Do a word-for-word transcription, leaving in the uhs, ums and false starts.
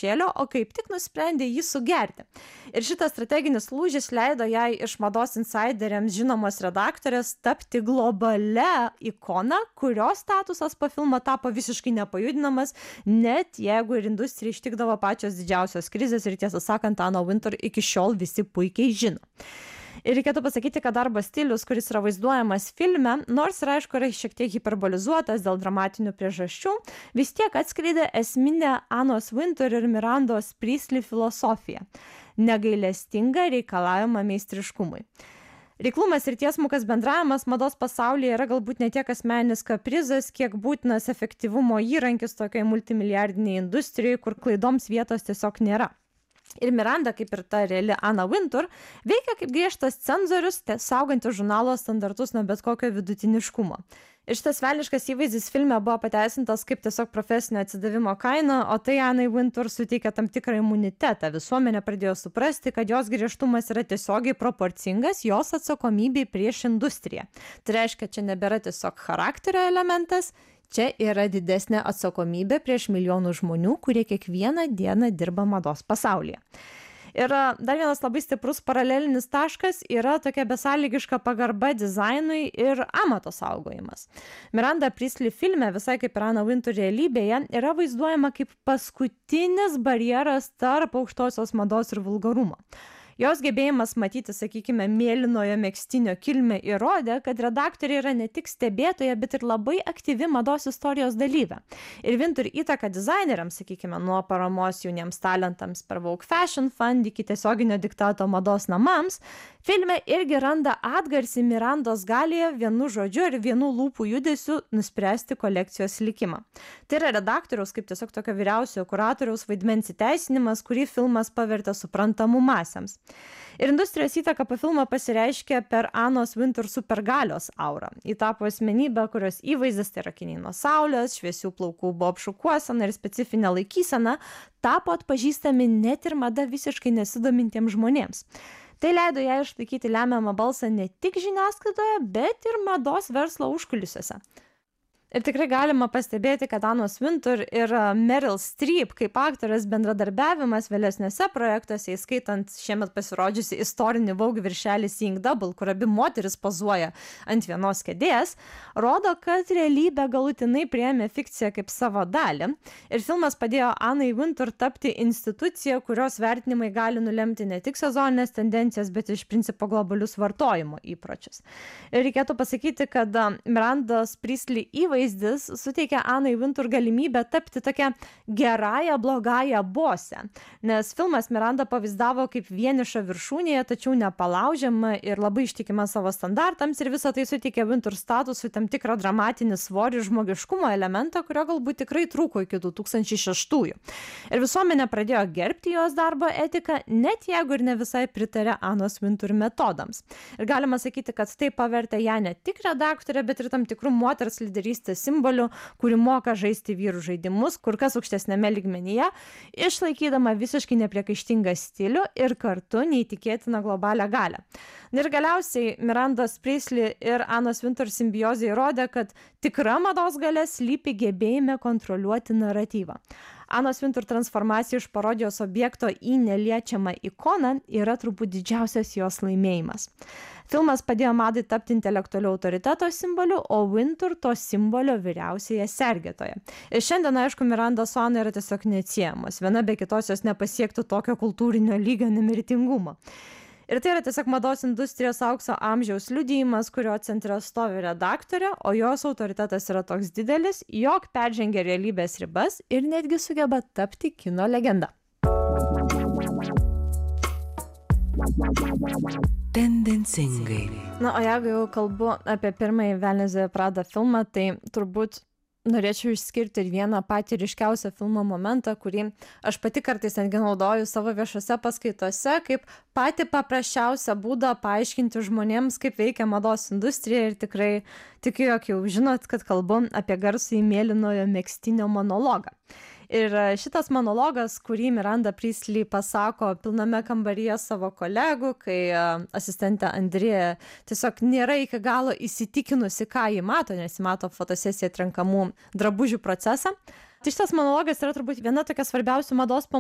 šešėlio, o kaip tik nusprendė jį sugerti. Ir šitas strateginis lūžis leido jai iš mados insideriams žinomos redaktorės tapti globalia ikona, kurios statusas po filmo tapo visiškai nepajudinamas, net jeigu ir industrija ištikdavo pačios didžiausios krizės ir tiesą sakant, Anna Wintour iki šiol visi puikiai žino. Ir reikėtų pasakyti, kad darbo stilius, kuris yra vaizduojamas filme, nors ir aišku yra šiek tiek hiperbolizuotas dėl dramatinių priežasčių, vis tiek atskleidė esminę Annos Wintour ir Mirandos Priestley filosofiją – negailestingą reikalavimą meistriškumui. Reiklumas ir tiesmukas bendravimas mados pasaulyje yra galbūt ne tiek asmeninis kaprizas, kiek būtinas efektyvumo įrankis tokiai multimilijardiniai industrijai, kur klaidoms vietos tiesiog nėra. Ir Miranda, kaip ir ta reali Anna Wintour, veikia kaip griežtas cenzorius, saugantis žurnalo standartus nuo bet kokio vidutiniškumo. Ir šitas velniškas įvaizdis filme buvo pateisintas kaip tiesiog profesinio atsidavimo kaina, o tai Annai Wintour suteikė tam tikrą imunitetą. Visuomenė pradėjo suprasti, kad jos griežtumas yra tiesiogiai proporcingas jos atsakomybei prieš industriją. Tai reiškia, čia nebėra tiesiog charakterio elementas, čia yra didesnė atsakomybė prieš milijonų žmonių, kurie kiekvieną dieną dirba mados pasaulyje. Ir dar vienas labai stiprus paralelinis taškas yra tokia besąlygiška pagarba dizainui ir amato saugojimas. Miranda Priestley filme, visai kaip ir Anna Wintour realybėje, yra vaizduojama kaip paskutinis barjeras tarp aukštosios mados ir vulgarumo. Jos gebėjimas matyti, sakykime, mėlynojo megztinio kilmę įrodė, kad redaktorė yra ne tik stebėtoja, bet ir labai aktyvi mados istorijos dalyvė. Ir Wintour įtaka dizaineriams, sakykime, nuo paramos jauniems talentams per Vogue Fashion Fund iki tiesioginio diktato mados namams, filme irgi randa atgarsį Mirandos galėje vienu žodžiu ir vienu lūpų judesiu nuspręsti kolekcijos likimą. Tai yra redaktoriaus kaip tiesiog tokio vyriausiojo kuratoriaus vaidmens įteisinimas, kurį filmas pavertė suprantamu masėms. Ir industrijos įtaka po filmo pasireiškė per Annos Wintour supergalios aurą. Ji tapo asmenybę, kurios įvaizdis, tai yra akiniai nuo saulės, šviesių plaukų bob šukuosena ir specifinė laikysena, tapo atpažįstami net ir mada visiškai nesidomintiems žmonėms. Tai leido jai išlaikyti lemiamą balsą ne tik žiniasklaidoje, bet ir mados verslo užkulisiuose. Ir tikrai galima pastebėti, kad Annos Wintour ir Meryl Streep kaip aktorės bendradarbiavimas vėlesniuose projektuose, įskaitant šiemet pasirodžiusi istorinį Vogue viršelį Seeing Double, kur abi moteris pozuoja ant vienos kėdės, rodo, kad realybė galutinai priėmė fikciją kaip savo dalį. Ir filmas padėjo Annai Wintour tapti institucija, kurios vertinimai gali nulemti ne tik sezoninės tendencijas, bet iš principo globalius vartojimo įpročius. Ir reikėtų pasakyti, kad Mirandos Priestley įvaizdis Vaizdis suteikia Annai Wintour galimybę tapti tokia gerąją, blogąją bosę, nes filmas Miranda pavaizdavo kaip vienišą viršūnėje, tačiau nepalaužiamą ir labai ištikimą savo standartams, ir visą tai suteikia Wintour statusui tam tikrą dramatinį svorį ir žmogiškumo elementą, kurio galbūt tikrai trūko iki du tūkstančiai šeštųjų. Ir visuomenė pradėjo gerbti jos darbo etiką, net jeigu ir ne visai pritarė Annos Wintour metodams. Ir galima sakyti, kad tai pavertė ją ne tik redaktorę, bet ir tam tikrų moters lyderystės simbolių, kuri moka žaisti vyrų žaidimus kur kas aukštesnėme lygmenyje, išlaikydama visiškai nepriekaištingą stilių ir kartu neįtikėtiną globalią galią. Ir galiausiai Mirandos Priestley ir Annos Wintour simbiozė įrodė, kad tikra mados galia slypi gebėjime kontroliuoti naratyvą. Annos Wintour transformacija iš parodijos objekto į neliečiamą ikoną yra turbūt didžiausias jos laimėjimas. Filmas padėjo madai tapti intelektualiu autoriteto simboliu, o Wintour to simbolio vyriausiąją sergėtoją. Ir šiandien, aišku, Miranda su Anna yra tiesiog neatsiejamos. Viena be kitos jos nepasiektų tokio kultūrinio lygio nemirtingumo. Ir tai yra tiesiog mados industrijos aukso amžiaus liudijimas, kurio centre stovi redaktorė, o jos autoritetas yra toks didelis, jog peržengia realybės ribas ir netgi sugeba tapti kino legenda. Tendencingai. Na, o jeigu jau kalbu apie pirmąjį Velnias dėvi Pradą filmą, tai turbūt norėčiau išskirti ir vieną patį ryškiausią filmo momentą, kurį aš pati kartais netgi naudoju savo viešose paskaitose, kaip patį paprasčiausią būdą paaiškinti žmonėms, kaip veikia mados industrija, ir tikrai tikiu, jog jau žinot, kad kalbu apie garsųjį mėlynojo megztinio monologą. Ir šitas monologas, kurį Miranda Priestley pasako pilname kambaryje savo kolegų, kai asistentė Andrėja tiesiog nėra iki galo įsitikinusi, ką ji mato, nes ji mato fotosesiją atrenkamų drabužių procesą. Tai šitas monologas yra turbūt viena tokia svarbiausių mados pamokų,